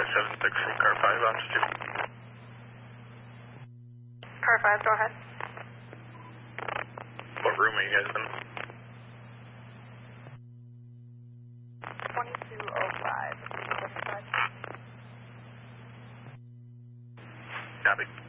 576 from car 5 on to 2. Car 5, go ahead. What room are you guys in? 2205. Copy.